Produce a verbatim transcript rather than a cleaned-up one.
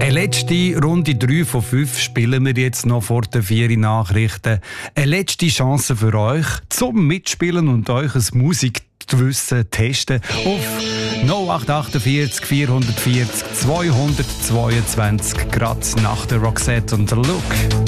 Eine letzte Runde drei von fünf spielen wir jetzt noch vor den vier Nachrichten. Eine letzte Chance für euch, zum Mitspielen und euch ein Musikwissen testen auf null acht achtundvierzig vierhundertvierzig zweihundertzweiundzwanzig, gerade nach der Roxette und der Look.